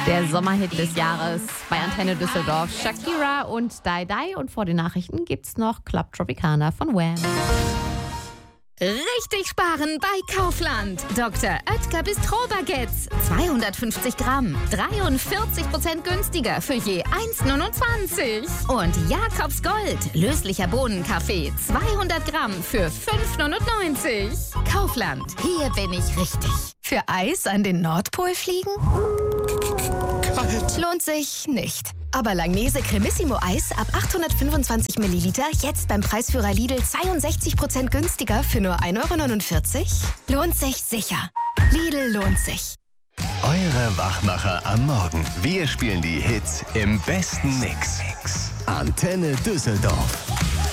Der Sommerhit des Jahres bei Antenne Düsseldorf. Shakira und Die Die. Und vor den Nachrichten gibt's noch Club Tropicana von Wham. Richtig sparen bei Kaufland. Dr. Oetker Bistro-Baguettes. 250 Gramm. 43% günstiger für je 1,29. Und Jakobs Gold. Löslicher Bohnenkaffee. 200 Gramm für 5,99. Kaufland. Hier bin ich richtig. Für Eis an den Nordpol fliegen? Kalt. Lohnt sich nicht. Aber Langnese Cremissimo Eis ab 825 Milliliter jetzt beim Preisführer Lidl 62% günstiger für nur 1,49 €? Lohnt sich sicher. Lidl lohnt sich. Eure Wachmacher am Morgen. Wir spielen die Hits im besten Mix. Antenne Düsseldorf.